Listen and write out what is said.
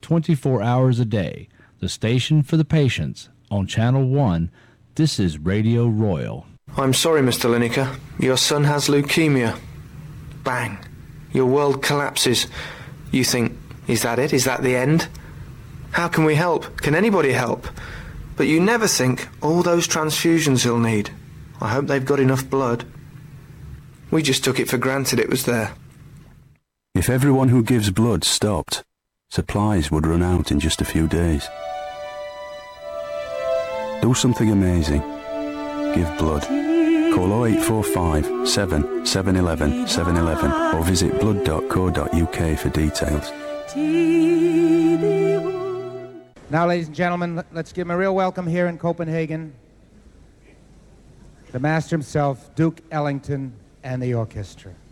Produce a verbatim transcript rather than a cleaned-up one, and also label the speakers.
Speaker 1: twenty-four hours a day. The station for the patients. On Channel one, this is Radio Royal.
Speaker 2: I'm sorry, Mister Lineker. Your son has leukemia. Bang. Your world collapses. You think, is that it? Is that the end? How can we help? Can anybody help? But you never think, all those transfusions he'll need. I hope they've got enough blood. We just took it for granted it was there.
Speaker 3: If everyone who gives blood stopped, supplies would run out in just a few days. Do something amazing. Give blood. Call oh eight four five, seven, seven one one, seven one one or visit blood dot co dot U K for details.
Speaker 4: Now, ladies and gentlemen, let's give him a real welcome here in Copenhagen. The master himself, Duke Ellington, and the orchestra.